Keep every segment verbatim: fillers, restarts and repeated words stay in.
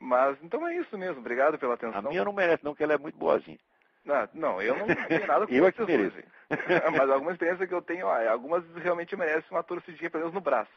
Mas, então é isso mesmo. Obrigado pela atenção. A minha não merece, não, que ela é muito boazinha. Não, não, eu não tenho nada com eu é que vocês mereço. dois. Mas alguma experiência que eu tenho, ó, algumas realmente merecem uma torcidinha, pelo menos no braço.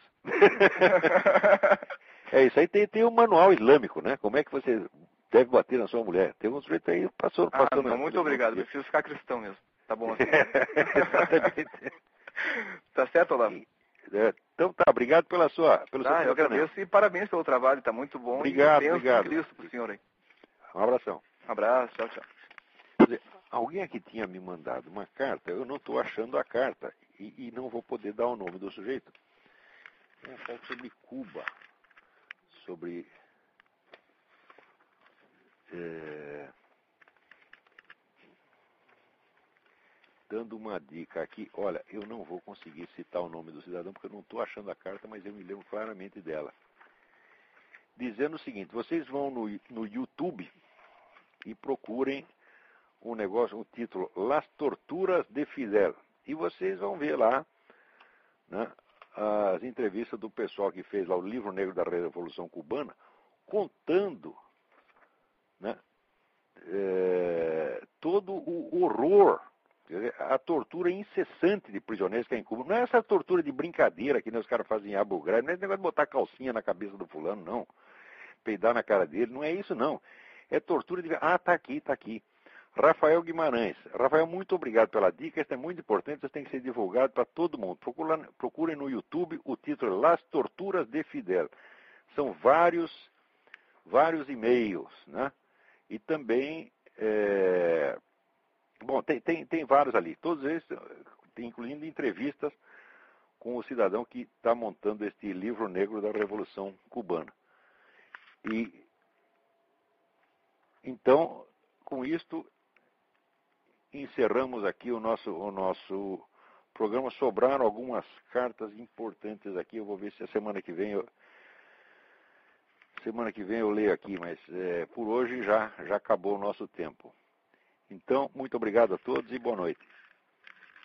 É isso aí, tem, tem um manual islâmico, né? Como é que você deve bater na sua mulher. Tem um sujeito aí passou, ah, passou não, na, muito obrigado, eu preciso ficar cristão mesmo. Tá bom assim. Exatamente. Tá certo, Olavo? É, então tá, obrigado pela sua, pelo Ah, seu eu agradeço e parabéns pelo trabalho, tá muito bom. Obrigado, e obrigado. Em Cristo pro senhor aí. Um abração. Um abraço, tchau, tchau. Quer dizer, alguém aqui tinha me mandado uma carta, eu não estou achando a carta e, e não vou poder dar o nome do sujeito. É um carta sobre Cuba, sobre... É, dando uma dica aqui, olha, eu não vou conseguir citar o nome do cidadão porque eu não estou achando a carta, mas eu me lembro claramente dela. Dizendo o seguinte, vocês vão no, no YouTube e procurem um negócio, um título, Las Torturas de Fidel. E vocês vão ver lá, né, as entrevistas do pessoal que fez lá o Livro Negro da Revolução Cubana, contando, né, é, todo o horror, quer dizer, a tortura incessante de prisioneiros que tem em Cuba. Não é essa tortura de brincadeira que nem os caras fazem em Abu Ghraib, não é esse negócio de botar calcinha na cabeça do fulano, não. Peidar na cara dele, não é isso, não. É tortura de... Ah, tá aqui, tá aqui. Rafael Guimarães. Rafael, muito obrigado pela dica. Isso é muito importante, isso tem que ser divulgado para todo mundo. Procurem, procurem no YouTube o título Las Torturas de Fidel. São vários, vários e-mails, né? E também, é... bom, tem, tem, tem vários ali. Todos eles, incluindo entrevistas com o cidadão que está montando este livro negro da Revolução Cubana. E, então, com isto... encerramos aqui o nosso, o nosso programa. Sobraram algumas cartas importantes aqui. Eu vou ver se a semana que vem eu, semana que vem eu leio aqui, mas é, por hoje já, já acabou o nosso tempo. Então, muito obrigado a todos e boa noite.